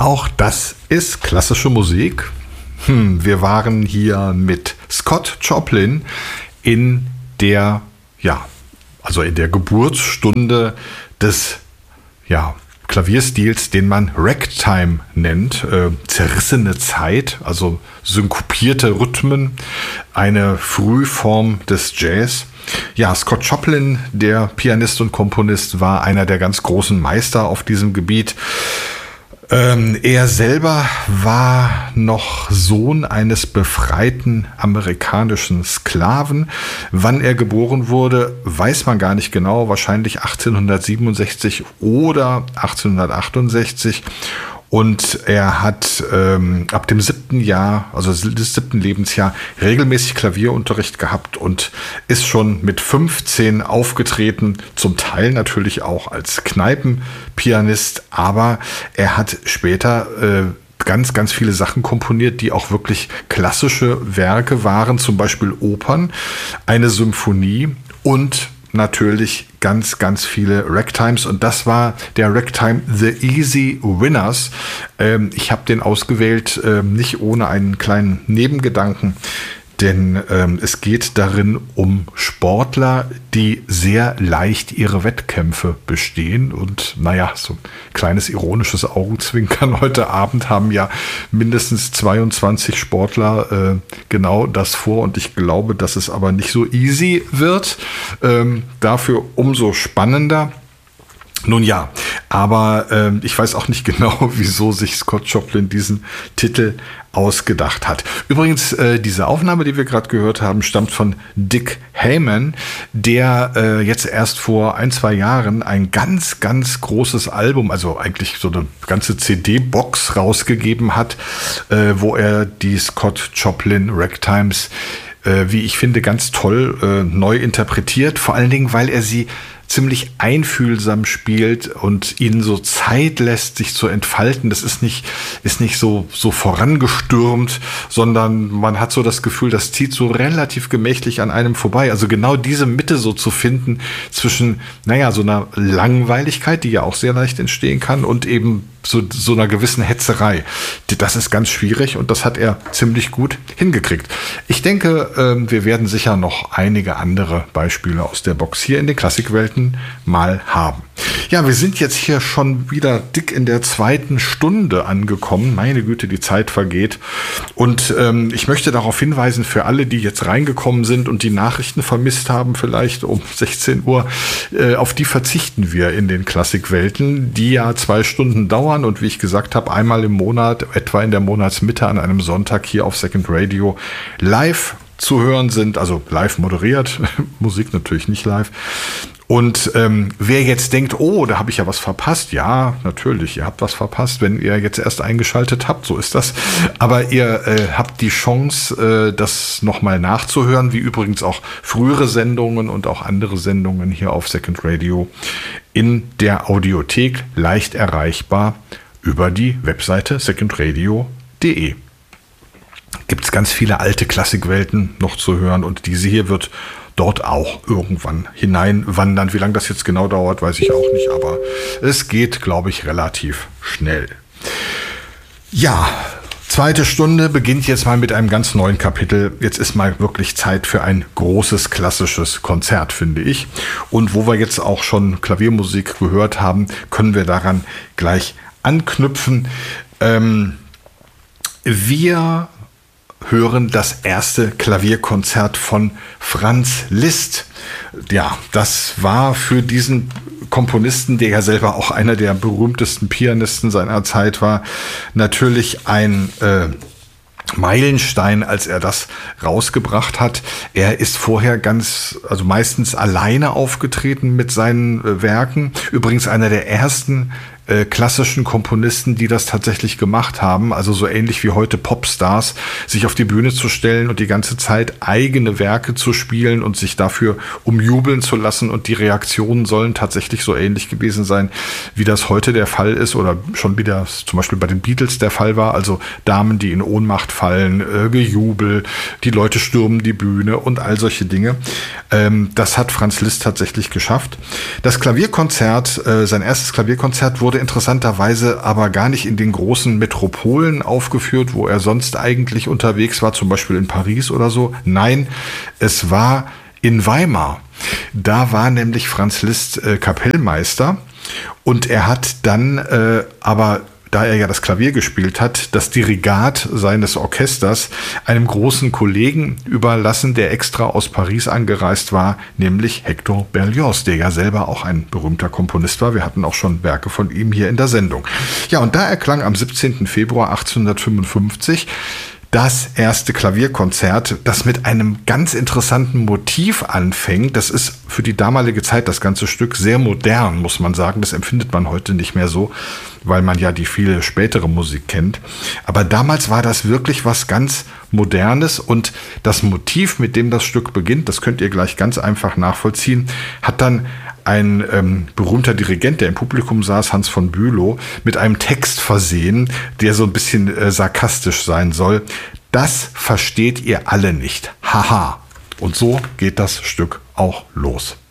Auch das ist klassische Musik. Wir waren hier mit Scott Joplin in der, in der Geburtsstunde des, Klavierstils, den man Ragtime nennt, zerrissene Zeit, also synkopierte Rhythmen, eine Frühform des Jazz. Ja, Scott Joplin, der Pianist und Komponist, war einer der ganz großen Meister auf diesem Gebiet. Er selber war noch Sohn eines befreiten amerikanischen Sklaven. Wann er geboren wurde, weiß man gar nicht genau. Wahrscheinlich 1867 oder 1868. Und er hat ab dem 7. Lebensjahr regelmäßig Klavierunterricht gehabt und ist schon mit 15 aufgetreten, zum Teil natürlich auch als Kneipenpianist, aber er hat später ganz, ganz viele Sachen komponiert, die auch wirklich klassische Werke waren, zum Beispiel Opern, eine Symphonie und natürlich ganz, ganz viele Ragtimes, und das war der Ragtime The Easy Winners. Ich habe den ausgewählt, nicht ohne einen kleinen Nebengedanken, denn es geht darin um Sportler, die sehr leicht ihre Wettkämpfe bestehen. Und so ein kleines ironisches Augenzwinkern. Heute Abend haben ja mindestens 22 Sportler genau das vor. Und ich glaube, dass es aber nicht so easy wird. Dafür umso spannender. Nun ja, aber ich weiß auch nicht genau, wieso sich Scott Joplin diesen Titel ausgedacht hat. Übrigens, diese Aufnahme, die wir gerade gehört haben, stammt von Dick Hayman, der jetzt erst vor 1-2 Jahren ein ganz, ganz großes Album, also eigentlich so eine ganze CD-Box rausgegeben hat, wo er die Scott Joplin Ragtimes, wie ich finde, ganz toll neu interpretiert, vor allen Dingen, weil er sie ziemlich einfühlsam spielt und ihnen so Zeit lässt, sich zu entfalten. Das ist nicht so vorangestürmt, sondern man hat so das Gefühl, das zieht so relativ gemächlich an einem vorbei. Also genau diese Mitte so zu finden zwischen, so einer Langweiligkeit, die ja auch sehr leicht entstehen kann, und eben so einer gewissen Hetzerei. Das ist ganz schwierig und das hat er ziemlich gut hingekriegt. Ich denke, wir werden sicher noch einige andere Beispiele aus der Box hier in den Klassikwelten mal haben. Ja, wir sind jetzt hier schon wieder dick in der 2. Stunde angekommen. Meine Güte, die Zeit vergeht. Und ich möchte darauf hinweisen, für alle, die jetzt reingekommen sind und die Nachrichten vermisst haben, vielleicht um 16 Uhr, auf die verzichten wir in den Klassikwelten, die ja 2 Stunden dauern und wie ich gesagt habe, einmal im Monat, etwa in der Monatsmitte an einem Sonntag hier auf Second Radio live zu hören sind, also live moderiert, Musik natürlich nicht live. Und wer jetzt denkt, oh, da habe ich ja was verpasst, ja, natürlich, ihr habt was verpasst, wenn ihr jetzt erst eingeschaltet habt, so ist das. Aber ihr habt die Chance, das nochmal nachzuhören, wie übrigens auch frühere Sendungen und auch andere Sendungen hier auf Second Radio in der Audiothek, leicht erreichbar über die Webseite secondradio.de. Gibt es ganz viele alte Klassikwelten noch zu hören und diese hier wird dort auch irgendwann hineinwandern. Wie lange das jetzt genau dauert, weiß ich auch nicht, aber es geht, glaube ich, relativ schnell. Ja, 2. Stunde beginnt jetzt mal mit einem ganz neuen Kapitel. Jetzt ist mal wirklich Zeit für ein großes klassisches Konzert, finde ich. Und wo wir jetzt auch schon Klaviermusik gehört haben, können wir daran gleich anknüpfen. Wir hören das erste Klavierkonzert von Franz Liszt. Ja, das war für diesen Komponisten, der ja selber auch einer der berühmtesten Pianisten seiner Zeit war, natürlich ein Meilenstein, als er das rausgebracht hat. Er ist vorher meistens alleine aufgetreten mit seinen Werken. Übrigens einer der ersten klassischen Komponisten, die das tatsächlich gemacht haben, also so ähnlich wie heute Popstars, sich auf die Bühne zu stellen und die ganze Zeit eigene Werke zu spielen und sich dafür umjubeln zu lassen, und die Reaktionen sollen tatsächlich so ähnlich gewesen sein, wie das heute der Fall ist oder schon wieder zum Beispiel bei den Beatles der Fall war, also Damen, die in Ohnmacht fallen, Gejubel, die Leute stürmen die Bühne und all solche Dinge. Das hat Franz Liszt tatsächlich geschafft. Das Klavierkonzert, sein erstes Klavierkonzert wurde wurde interessanterweise aber gar nicht in den großen Metropolen aufgeführt, wo er sonst eigentlich unterwegs war, zum Beispiel in Paris oder so. Nein, es war in Weimar. Da war nämlich Franz Liszt Kapellmeister und er hat dann aber, da er ja das Klavier gespielt hat, das Dirigat seines Orchesters einem großen Kollegen überlassen, der extra aus Paris angereist war, nämlich Hector Berlioz, der ja selber auch ein berühmter Komponist war. Wir hatten auch schon Werke von ihm hier in der Sendung. Ja, und da erklang am 17. Februar 1855 das erste Klavierkonzert, das mit einem ganz interessanten Motiv anfängt. Das ist für die damalige Zeit, das ganze Stück, sehr modern, muss man sagen. Das empfindet man heute nicht mehr so, weil man ja die viele spätere Musik kennt. Aber damals war das wirklich was ganz Modernes und das Motiv, mit dem das Stück beginnt, das könnt ihr gleich ganz einfach nachvollziehen, hat dann ein berühmter Dirigent, der im Publikum saß, Hans von Bülow, mit einem Text versehen, der so ein bisschen sarkastisch sein soll. Das versteht ihr alle nicht. Haha. Und so geht das Stück auch los.